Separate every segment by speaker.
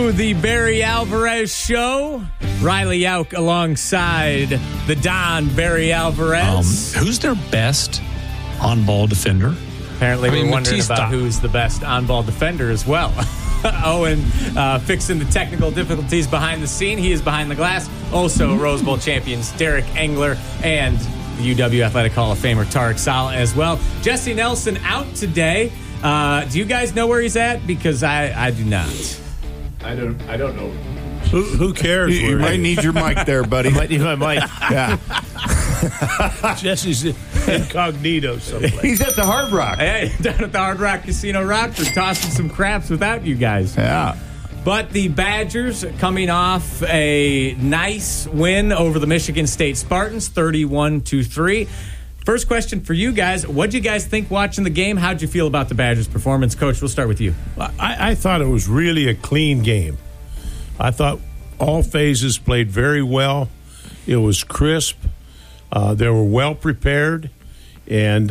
Speaker 1: to the Barry Alvarez Show. Riley Yauk alongside the Don Barry Alvarez.
Speaker 2: Who's their best on-ball defender?
Speaker 1: Apparently, we're wondering about who's the best on-ball defender as well. Owen fixing the technical difficulties behind the scene. He is behind the glass. Also, Rose Bowl champions Derek Engler and the UW Athletic Hall of Famer Tarek Saleh as well. Jesse Nelson out today. Do you guys know where he's at? Because I do not.
Speaker 3: I don't know.
Speaker 4: Who cares?
Speaker 3: You might need your mic there, buddy.
Speaker 4: I might need my mic.
Speaker 3: Yeah.
Speaker 4: Jesse's incognito someplace.
Speaker 3: He's at the Hard Rock.
Speaker 1: Hey, down at the Hard Rock Casino Rock, we're tossing some craps without you guys.
Speaker 3: Yeah.
Speaker 1: But the Badgers coming off a nice win over the Michigan State Spartans, 31-3. First question for you guys. What did you guys think watching the game? How did you feel about the Badgers' performance? Coach, we'll start with you.
Speaker 4: I thought it was really a clean game. I thought all phases played very well. It was crisp. They were well prepared. And,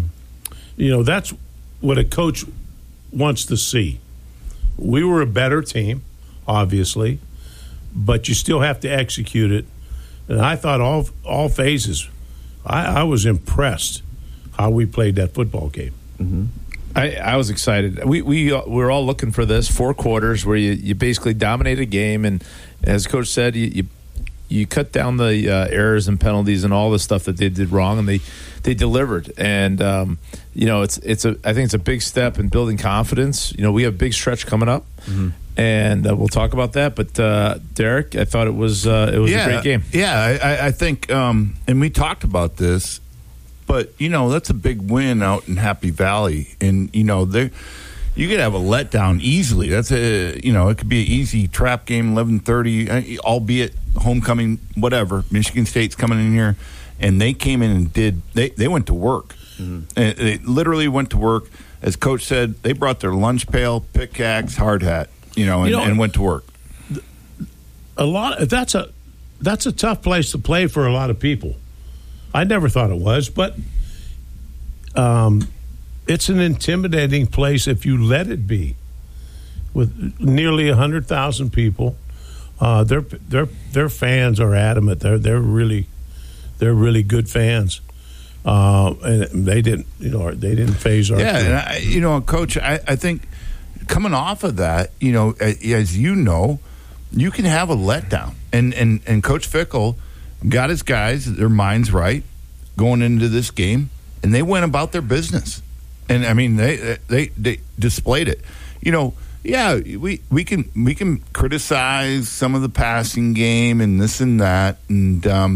Speaker 4: that's what a coach wants to see. We were a better team, obviously, but you still have to execute it. And I thought all phases, I was impressed how we played that football game.
Speaker 5: Mm-hmm. I was excited. We were all looking for this 4 quarters where you basically dominate a game, and as Coach said, you cut down the errors and penalties and all the stuff that they did wrong, and they delivered. And I think it's a big step in building confidence. We have a big stretch coming up, and we'll talk about that. But Derek, I thought it was a great game.
Speaker 3: Yeah, I think, and we talked about this. But, that's a big win out in Happy Valley. And, you could have a letdown easily. That's it could be an easy trap game, 11:30, albeit homecoming, whatever. Michigan State's coming in here. And they came in and they went to work. Mm-hmm. And they literally went to work. As Coach said, they brought their lunch pail, pickaxe, hard hat, and went to work.
Speaker 4: That's a tough place to play for a lot of people. I never thought it was, but it's an intimidating place if you let it be. With nearly 100,000 people, their fans are adamant. They're really good fans, and they didn't phase our.
Speaker 3: Yeah, and Coach, I think coming off of that, as you can have a letdown, and Coach Fickell got his guys, their minds right, going into this game, and they went about their business. And I mean, they displayed it. We can criticize some of the passing game and this and that, and